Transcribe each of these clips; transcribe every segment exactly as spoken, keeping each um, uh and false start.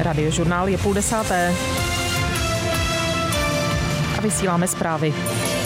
Radiožurnál je půl desáté. A vysíláme zprávy.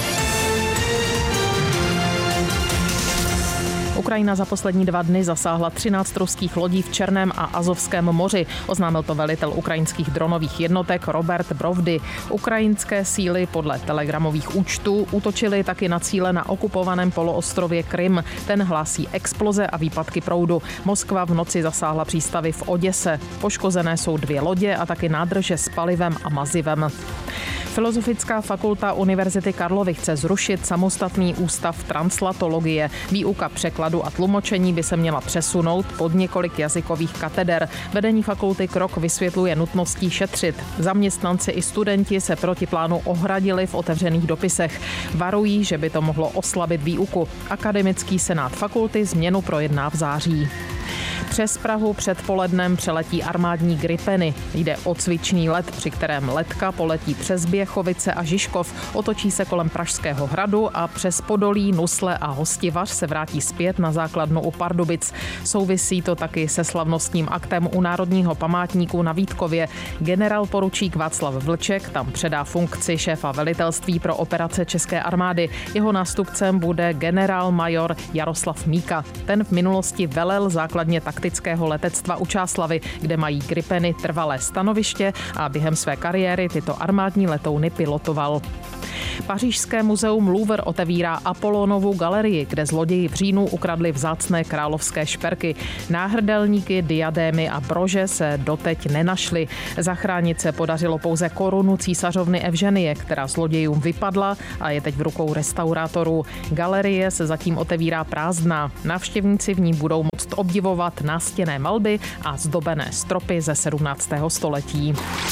Ukrajina za poslední dva dny zasáhla třináct ruských lodí v Černém a Azovském moři. Oznámil to velitel ukrajinských dronových jednotek Robert Brovdy. Ukrajinské síly podle telegramových účtů útočily taky na cíle na okupovaném poloostrově Krym. Ten hlásí exploze a výpadky proudu. Moskva v noci zasáhla přístavy v Oděse. Poškozené jsou dvě lodě a taky nádrže s palivem a mazivem. Filozofická fakulta Univerzity Karlovy chce zrušit samostatný ústav translatologie. Výuka překladu a tlumočení by se měla přesunout pod několik jazykových kateder. Vedení fakulty krok vysvětluje nutností šetřit. Zaměstnanci i studenti se proti plánu ohradili v otevřených dopisech. Varují, že by to mohlo oslabit výuku. Akademický senát fakulty změnu projedná v září. Přes Prahu předpolednem přeletí armádní Gripeny. Jde o cvičný let, při kterém letka poletí přes Běchovice a Žižkov, otočí se kolem Pražského hradu a přes Podolí, Nusle a Hostivař se vrátí zpět na základnu u Pardubic. Souvisí to taky se slavnostním aktem u Národního památníku na Vítkově. Generál poručík Václav Vlček tam předá funkci šéfa velitelství pro operace České armády. Jeho nástupcem bude generál major Jaroslav Míka. Ten v minulosti velel základně taktického letectva u Čáslavi, kde mají Gripeny trvalé stanoviště a během své kariéry tyto armádní letouny pilotoval. Pařížské muzeum Louvre otevírá Apollonovu galerii, kde zloději v říjnu ukradli vzácné královské šperky. Náhrdelníky, diadémy a brože se doteď nenašly. Zachránit se podařilo pouze korunu císařovny Evženie, která zlodějům vypadla a je teď v rukou restaurátorů. Galerie se zatím otevírá prázdná. Návštěvníci v ní budou moct obdivovat nástěnné malby a zdobené stropy ze sedmnáctého století.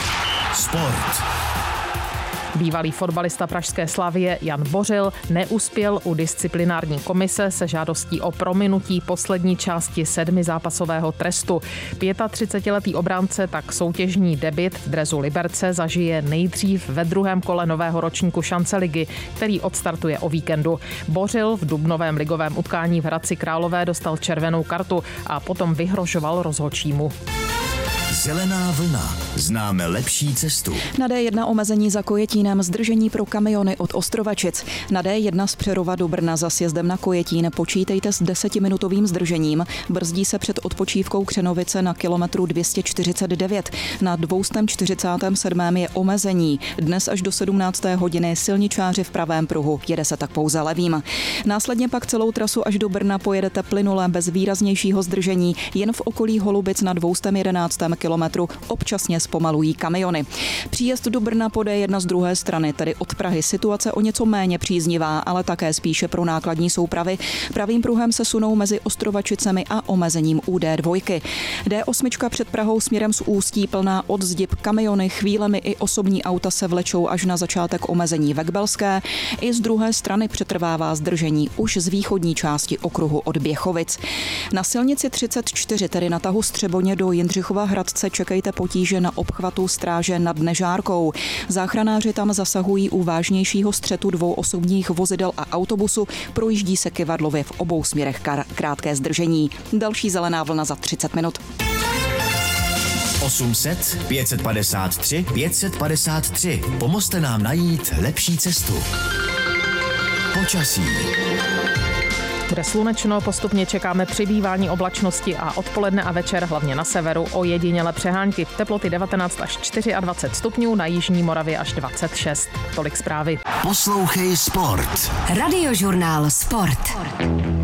Sport. Bývalý fotbalista pražské Slavie Jan Bořil neuspěl u disciplinární komise se žádostí o prominutí poslední části sedmizápasového trestu. třicetiletý obránce tak soutěžní debut v dresu Liberce zažije nejdřív ve druhém kole nového ročníku šance ligy, který odstartuje o víkendu. Bořil v dubnovém ligovém utkání v Hradci Králové dostal červenou kartu a potom vyhrožoval rozhodčímu. Zelená vlna. Známe lepší cestu. Na dé jedna omezení za Kojetínem, zdržení pro kamiony od Ostrovačic. Na dé jedna z Přerova do Brna za sjezdem na Kojetín počítejte s desetiminutovým zdržením. Brzdí se před odpočívkou Křenovice na kilometru dvě stě čtyřicet devět. Na dvě stě čtyřicet sedm je omezení. Dnes až do sedmnácté hodiny silničáři v pravém pruhu. Jede se tak pouze levým. Následně pak celou trasu až do Brna pojedete plynule bez výraznějšího zdržení. Jen v okolí Holubic na dvě stě jedenáct kilometru občasně zpomalují kamiony. Příjezd do Brna po dé jedna z druhé strany, tedy od Prahy, situace o něco méně příznivá, ale také spíše pro nákladní soupravy. Pravým pruhem se sunou mezi Ostrovačicemi a omezením u dé dva. dé osm před Prahou směrem z Ústí plná od zdyb, kamiony, chvílemi i osobní auta se vlečou až na začátek omezení ve Kbelské. I z druhé strany přetrvává zdržení už z východní části okruhu od Běchovic. Na silnici třicet čtyři, tedy na tahu Střeboně do Jindřichova Hradce, čekejte potíže na obchvatu Stráže nad Nežárkou. Záchranáři tam zasahují u vážnějšího střetu dvou osobních vozidel a autobusu. Projíždí se kyvadlově v obou směrech krátké zdržení. Další zelená vlna za třicet minut. osm set pět set padesát tři pět set padesát tři. Pomozte nám najít lepší cestu. Počasí. Bude slunečno, postupně čekáme přibývání oblačnosti a odpoledne a večer hlavně na severu ojedinělé přehánky. Teploty devatenáct až dvacet čtyři stupňů, na jižní Moravě až dvacet šest. Tolik zprávy. Poslouchej Sport. Radiožurnál Sport.